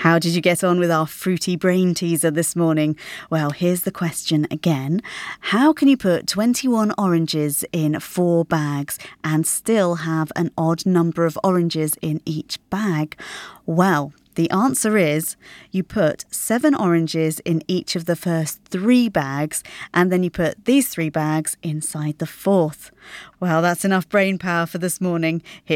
How did you get on with our fruity brain teaser this morning? Well, here's the question again. How can you put 21 oranges in 4 bags and still have an odd number of oranges in each bag? Well, the answer is you put 7 oranges in each of the first 3 bags, and then you put these 3 bags inside the 4th. Well, that's enough brain power for this morning.